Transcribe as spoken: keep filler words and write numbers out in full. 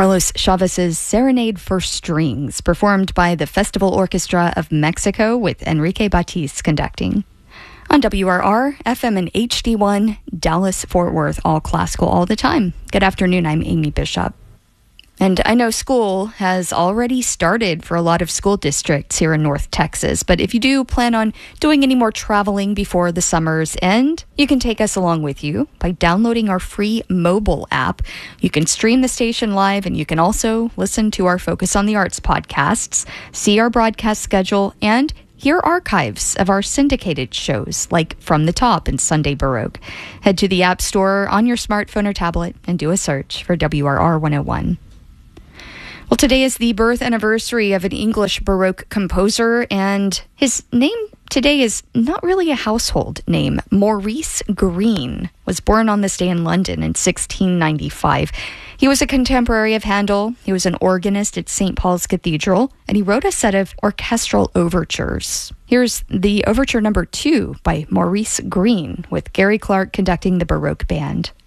Carlos Chavez's Serenade for Strings, performed by the Festival Orchestra of Mexico with Enrique Batiz conducting. On W R R, F M and H D one, Dallas-Fort Worth, all classical all the time. Good afternoon, I'm Amy Bishop. And I know school has already started for a lot of school districts here in North Texas, but if you do plan on doing any more traveling before the summer's end, you can take us along with you by downloading our free mobile app. You can stream the station live, and you can also listen to our Focus on the Arts podcasts, see our broadcast schedule, and hear archives of our syndicated shows like From the Top and Sunday Baroque. Head to the App Store on your smartphone or tablet and do a search for W R R one oh one. Well, today is the birth anniversary of an English Baroque composer, and his name today is not really a household name. Maurice Greene was born on this day in London in sixteen ninety-five. He was a contemporary of Handel. He was an organist at Saint Paul's Cathedral, and he wrote a set of orchestral overtures. Here's the overture number two by Maurice Greene, with Gary Clark conducting the Baroque band.